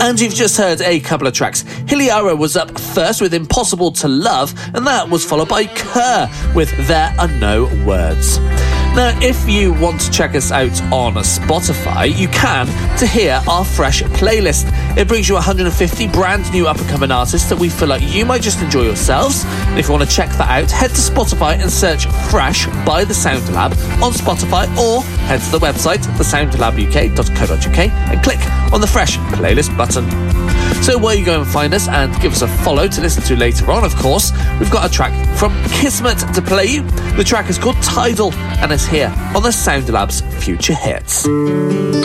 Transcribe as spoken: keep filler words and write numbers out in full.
And you've just heard a couple of tracks. Hiliara was up first with Impossible to Love, and that was followed by Kerr with There Are No Words. Now, if you want to check us out on Spotify, you can to hear our fresh playlist. It brings you one hundred fifty brand new up-and-coming artists that we feel like you might just enjoy yourselves. And if you want to check that out, head to Spotify and search Fresh by The Sound Lab on Spotify, or head to the website, the sound lab u k dot co dot u k, and click on the Fresh playlist button. So while you go and find us and give us a follow to listen to later on, of course, we've got a track from Kismet to play you. The track is called Tidal, and it's here on the Sound Lab's Future Hits.